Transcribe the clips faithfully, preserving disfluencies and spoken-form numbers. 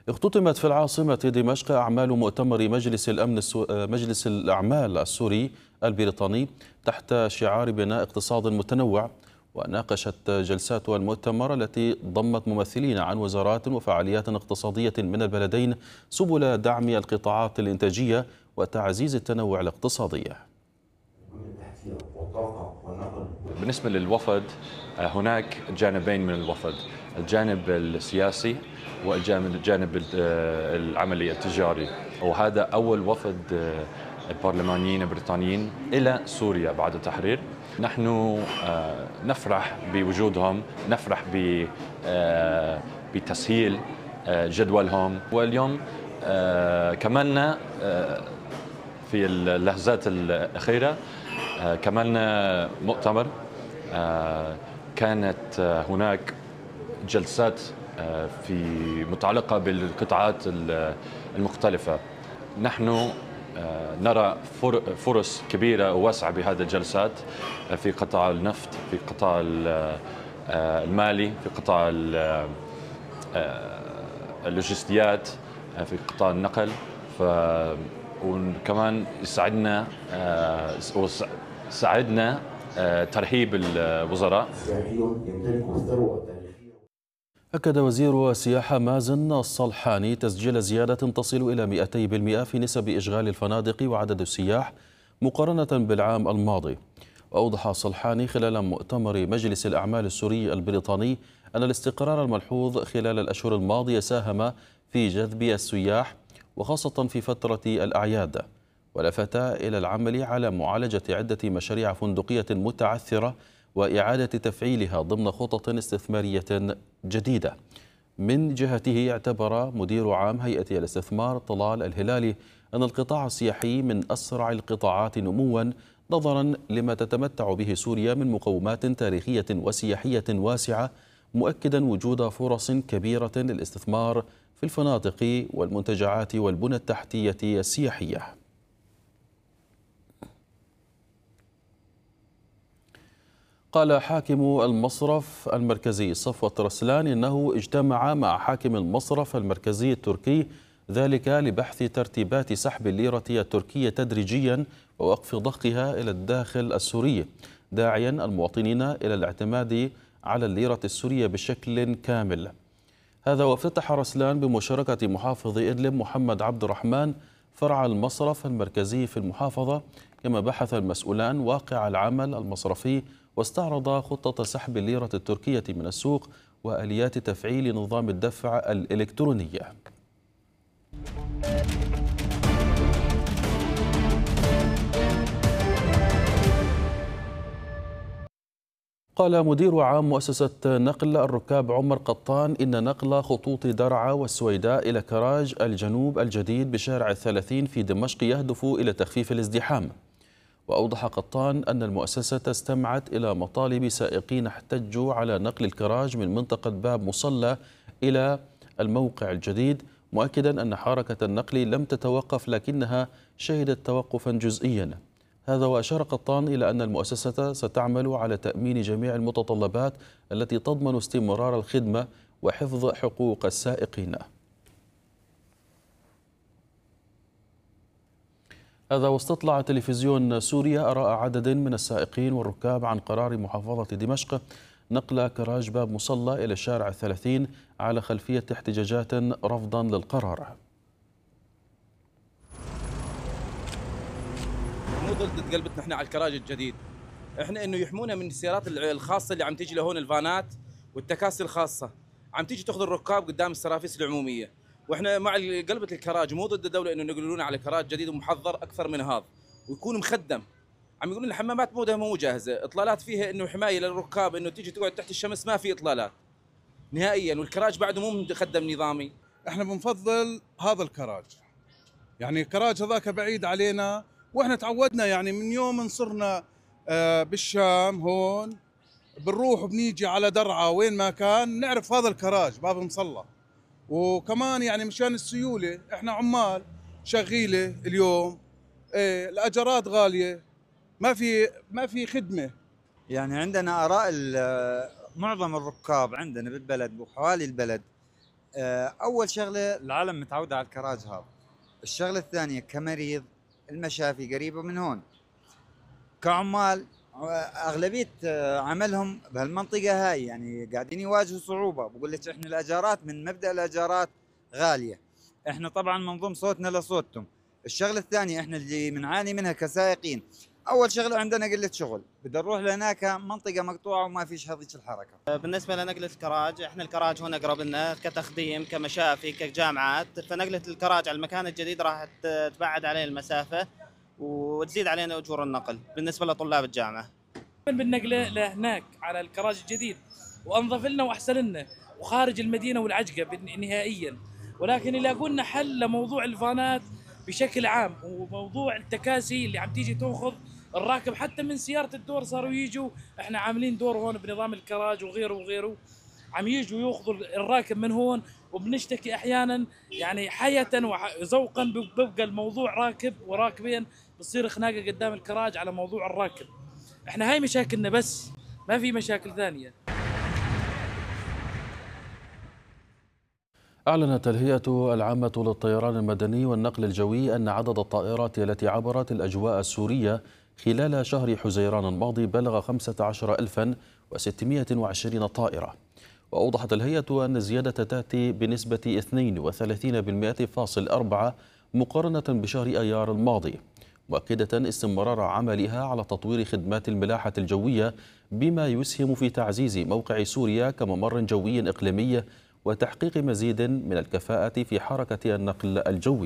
اختتمت في العاصمة دمشق أعمال مؤتمر مجلس الأمن السو... مجلس الأعمال السوري البريطاني تحت شعار بناء اقتصاد متنوع. وناقشت جلسات المؤتمر التي ضمت ممثلين عن وزارات وفعاليات اقتصادية من البلدين سبل دعم القطاعات الإنتاجية وتعزيز التنوع الاقتصادي. بالنسبة للوفد، هناك جانبين من الوفد، الجانب السياسي والجانب الجانب العملي التجاري، وهذا أول وفد البرلمانيين البريطانيين إلى سوريا بعد التحرير. نحن نفرح بوجودهم، نفرح بتسهيل جدولهم، واليوم كملنا في اللحظات الأخيرة كملنا مؤتمر. كانت هناك جلسات في متعلقة بالقطاعات المختلفة. نحن نرى فرص كبيرة وواسعة بهذه الجلسات في قطاع النفط، في قطاع المالي، في قطاع اللوجستيات، في قطاع النقل. ف وكمان يساعدنا ساعدنا ترحيب الوزراء. أكد وزير السياحة مازن الصلحاني تسجيل زيادة تصل إلى مئتين بالمئة في نسب إشغال الفنادق وعدد السياح مقارنة بالعام الماضي. وأوضح الصلحاني خلال مؤتمر مجلس الأعمال السوري البريطاني أن الاستقرار الملحوظ خلال الأشهر الماضية ساهم في جذب السياح وخاصة في فترة الأعياد، ولفت إلى العمل على معالجة عدة مشاريع فندقية متعثرة وإعادة تفعيلها ضمن خطط استثمارية جديدة. من جهته اعتبر مدير عام هيئة الاستثمار طلال الهلالي أن القطاع السياحي من أسرع القطاعات نموا نظرا لما تتمتع به سوريا من مقومات تاريخية وسياحية واسعة، مؤكدا وجود فرص كبيرة للاستثمار في الفنادق والمنتجعات والبنى التحتية السياحية. قال حاكم المصرف المركزي صفوة رسلان إنه اجتمع مع حاكم المصرف المركزي التركي، ذلك لبحث ترتيبات سحب الليرة التركية تدريجيا ووقف ضخها إلى الداخل السوري، داعيا المواطنين إلى الاعتماد على الليرة السورية بشكل كامل. هذا وافتتح رسلان بمشاركة محافظ إدلب محمد عبد الرحمن فرع المصرف المركزي في المحافظة، كما بحث المسؤولان واقع العمل المصرفي واستعرض خطة سحب الليرة التركية من السوق وآليات تفعيل نظام الدفع الإلكتروني. قال مدير عام مؤسسة نقل الركاب عمر قطان إن نقل خطوط درعا والسويداء إلى كراج الجنوب الجديد بشارع الثلاثين في دمشق يهدف إلى تخفيف الازدحام. وأوضح قطان أن المؤسسة استمعت إلى مطالب سائقين احتجوا على نقل الكراج من منطقة باب مصلى إلى الموقع الجديد، مؤكدا أن حركة النقل لم تتوقف لكنها شهدت توقفا جزئيا. هذا وأشار قطان إلى أن المؤسسة ستعمل على تأمين جميع المتطلبات التي تضمن استمرار الخدمة وحفظ حقوق السائقين. هذا واستطلع تلفزيون سوريا آراء عدد من السائقين والركاب عن قرار محافظة دمشق نقل كراج باب مصلى إلى الشارع الثلاثين على خلفية احتجاجات رفضا للقرار. مو ضد قلبتنا احنا على الكراج الجديد، احنا انه يحمونا من السيارات الخاصه اللي عم تيجي لهون، الفانات والتكاسي الخاصه عم تيجي تاخذ الركاب قدام السرافيس العموميه، واحنا مع قلبة الكراج، مو ضد الدوله انه ينقلونا على كراج جديد ومحضر اكثر من هذا ويكون مخدم. عم يقولون الحمامات مو مو جاهزه، اطلالات فيها انه حمايه للركاب انه تيجي تقعد تحت الشمس، ما في اطلالات نهائيا، والكراج بعده مو مخدم نظامي. احنا بنفضل هذا الكراج، يعني الكراج هذاك بعيد علينا، واحنا تعودنا يعني من يوم صرنا بالشام هون بنروح وبنيجي على درعا وين ما كان نعرف هذا الكراج باب مصلى. وكمان يعني مشان السيوله، احنا عمال شغيله اليوم، ايه الاجارات غاليه، ما في ما في خدمه. يعني عندنا اراء معظم الركاب عندنا بالبلد وحوالي البلد أول شغلة العالم متعودة على الكراج هذا. الشغلة الثانية كمريض المشافي قريبة من هون. كعمال أغلبية عملهم بهالمنطقة هاي يعني قاعدين يواجهوا صعوبة. بقول لك إحنا الأجارات من مبدأ الأجارات غالية. إحنا طبعا منضم صوتنا لصوتهم. الشغلة الثانية إحنا اللي بنعاني منها كسائقين. أول شغلة عندنا قلة شغل، بدنا نروح لهناك منطقة مقطوعة وما فيش هذيك الحركة. بالنسبة لنقلة الكراج، احنا الكراج هنا قرب لنا كتخديم كمشافي كجامعات، فنقلة الكراج على المكان الجديد راح تبعد علينا المسافة وتزيد علينا أجور النقل بالنسبة لطلاب الجامعة. بالنقلة لهناك على الكراج الجديد وأنظف لنا وأحسن لنا وخارج المدينة والعجقة نهائيا، ولكن يلاقوا لنا حل لموضوع الفانات بشكل عام وموضوع التكاسي اللي عم تيجي تأخذ الراكب حتى من سيارة الدور. صاروا يجوا، احنا عاملين دور هون بنظام الكراج وغيره وغيره، عم يجوا ياخذوا الراكب من هون وبنشتكي احيانا يعني حياة وذوقا بيبقى الموضوع راكب وراكبين بتصير خناقة قدام الكراج على موضوع الراكب. احنا هاي مشاكلنا بس، ما في مشاكل ثانية. أعلنت الهيئة العامة للطيران المدني والنقل الجوي أن عدد الطائرات التي عبرت الأجواء السورية خلال شهر حزيران الماضي بلغ خمسة عشر ألفا وستمائة وعشرين طائرة. وأوضحت الهيئة أن الزيادة تأتي بنسبة اثنين وثلاثين بالمئة فاصل أربعة مقارنة بشهر أيار الماضي، مؤكدة استمرار عملها على تطوير خدمات الملاحة الجوية بما يسهم في تعزيز موقع سوريا كممر جوي إقليمي وتحقيق مزيد من الكفاءة في حركة النقل الجوي.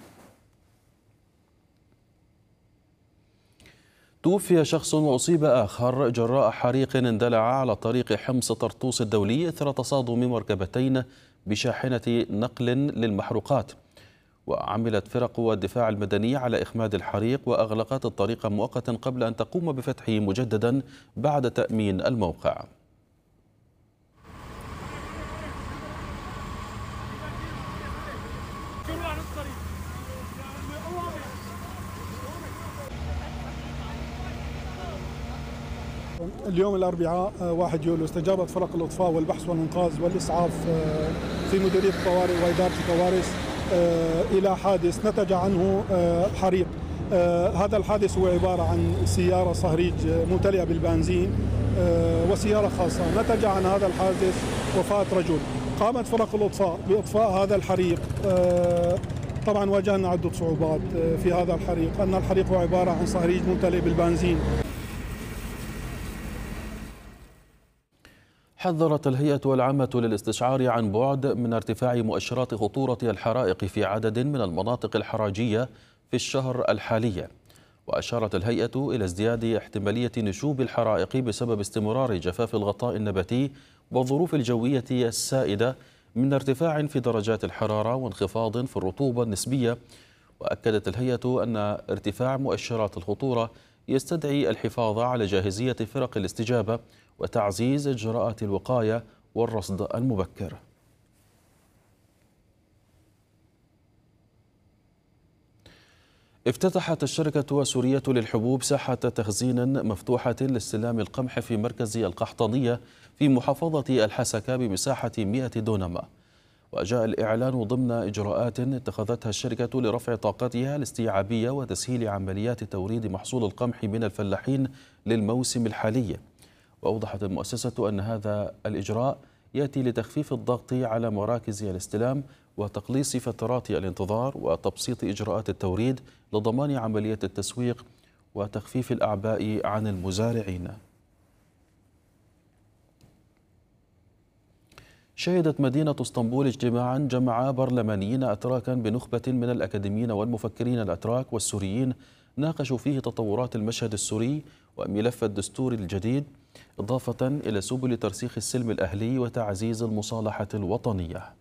توفي شخص وأصيب آخر جراء حريق اندلع على طريق حمص طرطوس الدولي إثر تصادم مركبتين بشاحنة نقل للمحروقات. وعملت فرق الدفاع المدني على إخماد الحريق وأغلقت الطريق مؤقتا قبل أن تقوم بفتحه مجددا بعد تأمين الموقع. اليوم الأربعاء واحد يوليو استجابت فرق الإطفاء والبحث والإنقاذ والإسعاف في مديرية الطوارئ وإدارة الكوارث إلى حادث نتج عنه حريق. هذا الحادث هو عبارة عن سيارة صهريج ممتلئة بالبنزين وسيارة خاصة. نتج عن هذا الحادث وفاة رجل. قامت فرق الإطفاء بإطفاء هذا الحريق. طبعا واجهنا عدة صعوبات في هذا الحريق، أن الحريق هو عبارة عن صهريج ممتلئ بالبنزين. حذرت الهيئة العامة للاستشعار عن بعد من ارتفاع مؤشرات خطورة الحرائق في عدد من المناطق الحراجية في الشهر الحالي. وأشارت الهيئة إلى ازدياد احتمالية نشوب الحرائق بسبب استمرار جفاف الغطاء النباتي والظروف الجوية السائدة من ارتفاع في درجات الحرارة وانخفاض في الرطوبة النسبية. وأكدت الهيئة أن ارتفاع مؤشرات الخطورة يستدعي الحفاظ على جاهزية فرق الاستجابة وتعزيز إجراءات الوقاية والرصد المبكر. افتتحت الشركة السورية للحبوب ساحة تخزين مفتوحة لاستلام القمح في مركز القحطانية في محافظة الحسكة بمساحة مئة دونم. وجاء الإعلان ضمن إجراءات اتخذتها الشركة لرفع طاقتها الاستيعابية وتسهيل عمليات توريد محصول القمح من الفلاحين للموسم الحالي. وأوضحت المؤسسة أن هذا الإجراء يأتي لتخفيف الضغط على مراكز الاستلام وتقليص فترات الانتظار وتبسيط إجراءات التوريد لضمان عملية التسويق وتخفيف الأعباء عن المزارعين. شهدت مدينة اسطنبول اجتماعا جمع برلمانيين أتراكا بنخبة من الأكاديميين والمفكرين الأتراك والسوريين ناقشوا فيه تطورات المشهد السوري وملف الدستور الجديد، إضافة إلى سبل ترسيخ السلم الأهلي وتعزيز المصالحة الوطنية.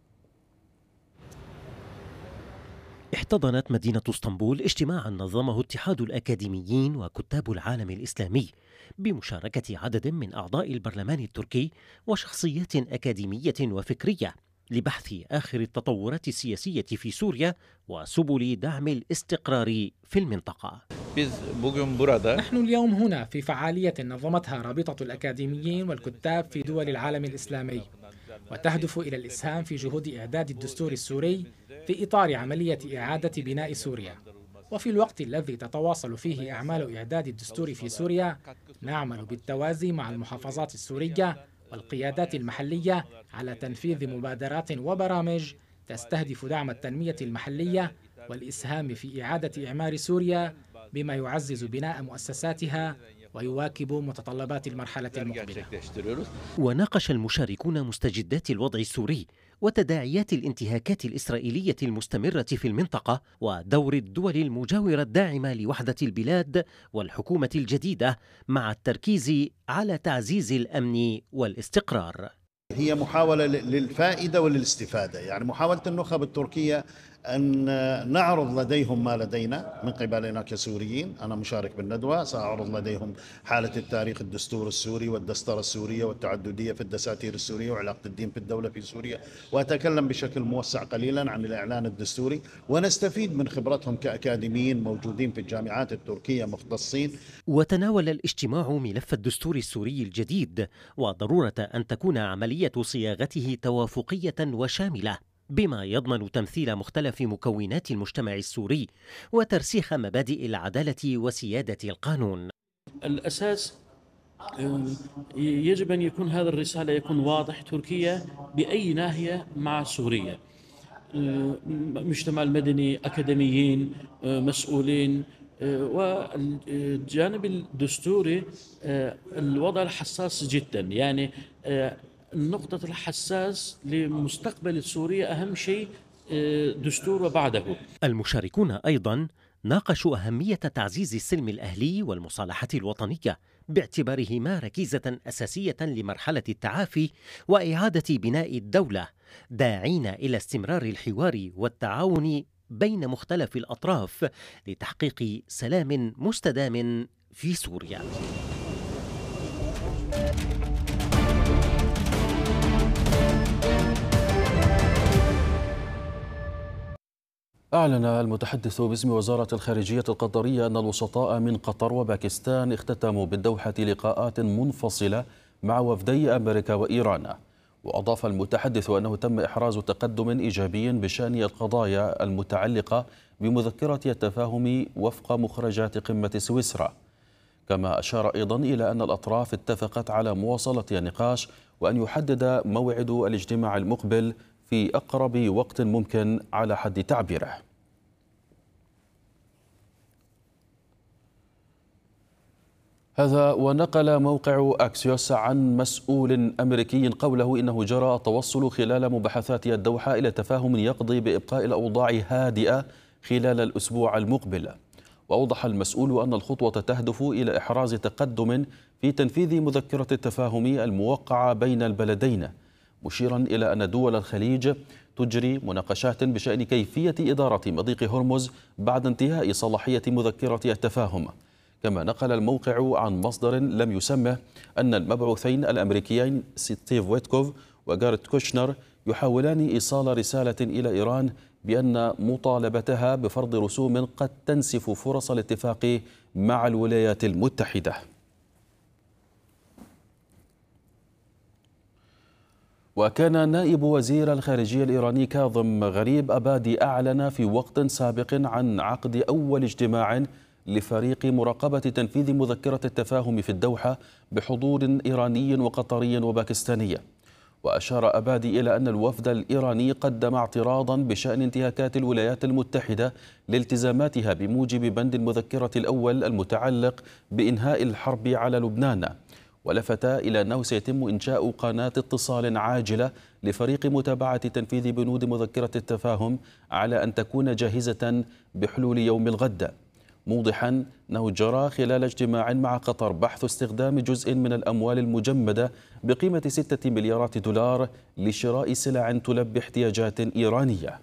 احتضنت مدينة اسطنبول اجتماعا نظمه اتحاد الأكاديميين وكتاب العالم الإسلامي بمشاركة عدد من أعضاء البرلمان التركي وشخصيات أكاديمية وفكرية لبحث آخر التطورات السياسية في سوريا وسبل دعم الاستقرار في المنطقة. نحن اليوم هنا في فعالية نظمتها رابطة الأكاديميين والكتاب في دول العالم الإسلامي. وتهدف إلى الإسهام في جهود إعداد الدستور السوري في إطار عملية إعادة بناء سوريا. وفي الوقت الذي تتواصل فيه أعمال إعداد الدستور في سوريا، نعمل بالتوازي مع المحافظات السورية والقيادات المحلية على تنفيذ مبادرات وبرامج تستهدف دعم التنمية المحلية والإسهام في إعادة إعمار سوريا بما يعزز بناء مؤسساتها ويواكب متطلبات المرحلة المقبلة. وناقش المشاركون مستجدات الوضع السوري وتداعيات الانتهاكات الإسرائيلية المستمرة في المنطقة ودور الدول المجاورة الداعمة لوحدة البلاد والحكومة الجديدة، مع التركيز على تعزيز الأمن والاستقرار. هي محاولة للفائدة وللاستفادة، يعني محاولة النخب التركية أن نعرض لديهم ما لدينا من قبلنا كسوريين. أنا مشارك بالندوة، سأعرض لديهم حالة التاريخ، الدستور السوري والدستورة السورية والتعددية في الدساتير السورية وعلاقة الدين في الدولة في سوريا، وأتكلم بشكل موسع قليلا عن الإعلان الدستوري، ونستفيد من خبرتهم كأكاديميين موجودين في الجامعات التركية مختصين. وتناول الاجتماع ملف الدستور السوري الجديد وضرورة أن تكون عملية صياغته توافقية وشاملة بما يضمن تمثيل مختلف مكونات المجتمع السوري وترسيخ مبادئ العدالة وسيادة القانون. الأساس يجب أن يكون هذا الرسالة يكون واضح. تركيا بأي ناحية مع سوريا، مجتمع المدني، أكاديميين، مسؤولين، والجانب الدستوري الوضع الحساس جدا. يعني النقطة الحساس لمستقبل سوريا أهم شيء دستور وبعده. المشاركون أيضا ناقشوا أهمية تعزيز السلم الأهلي والمصالحة الوطنية باعتبارهما ركيزة أساسية لمرحلة التعافي وإعادة بناء الدولة، داعين إلى استمرار الحوار والتعاون بين مختلف الأطراف لتحقيق سلام مستدام في سوريا. أعلن المتحدث باسم وزارة الخارجية القطرية أن الوسطاء من قطر وباكستان اختتموا بالدوحة لقاءات منفصلة مع وفدي أمريكا وإيران. وأضاف المتحدث أنه تم إحراز تقدم إيجابي بشأن القضايا المتعلقة بمذكرة التفاهم وفق مخرجات قمة سويسرا. كما أشار أيضا إلى أن الأطراف اتفقت على مواصلة النقاش وأن يحدد موعد الاجتماع المقبل في أقرب وقت ممكن على حد تعبيره. هذا ونقل موقع أكسيوس عن مسؤول أمريكي قوله إنه جرى التوصل خلال مباحثات الدوحة إلى تفاهم يقضي بإبقاء الأوضاع هادئة خلال الأسبوع المقبل. وأوضح المسؤول أن الخطوة تهدف إلى إحراز تقدم في تنفيذ مذكرة التفاهم الموقعة بين البلدين، مشيرا إلى أن دول الخليج تجري مناقشات بشأن كيفية إدارة مضيق هرمز بعد انتهاء صلاحية مذكرة التفاهم. كما نقل الموقع عن مصدر لم يسمه أن المبعوثين الأمريكيين ستيف ويتكوف وجاريت كوشنر يحاولان إيصال رسالة إلى إيران بأن مطالبتها بفرض رسوم قد تنسف فرص الاتفاق مع الولايات المتحدة. وكان نائب وزير الخارجية الإيراني كاظم غريب أبادي أعلن في وقت سابق عن عقد أول اجتماع لفريق مراقبة تنفيذ مذكرة التفاهم في الدوحة بحضور إيراني وقطري وباكستاني. وأشار أبادي إلى أن الوفد الإيراني قدم اعتراضا بشأن انتهاكات الولايات المتحدة لالتزاماتها بموجب بند المذكرة الأول المتعلق بإنهاء الحرب على لبنان. ولفت إلى أنه سيتم إنشاء قناة اتصال عاجلة لفريق متابعة تنفيذ بنود مذكرة التفاهم على أن تكون جاهزة بحلول يوم الغد، موضحا أنه جرى خلال اجتماع مع قطر بحث استخدام جزء من الأموال المجمدة بقيمة ستة مليارات دولار لشراء سلع تلبي احتياجات إيرانية.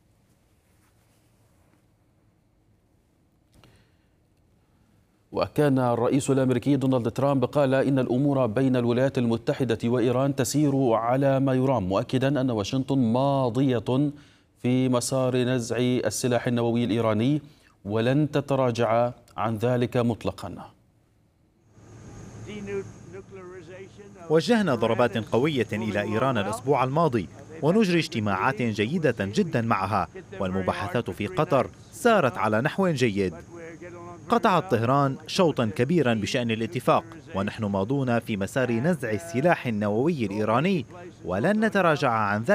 وكان الرئيس الأمريكي دونالد ترامب قال إن الأمور بين الولايات المتحدة وإيران تسير على ما يرام، مؤكدا أن واشنطن ماضية في مسار نزع السلاح النووي الإيراني ولن تتراجع عن ذلك مطلقا. وجهنا ضربات قوية إلى إيران الأسبوع الماضي ونجري اجتماعات جيدة جدا معها، والمباحثات في قطر سارت على نحو جيد. قطعت طهران شوطا كبيرا بشأن الاتفاق، ونحن ماضون في مسار نزع السلاح النووي الإيراني ولن نتراجع عن ذلك.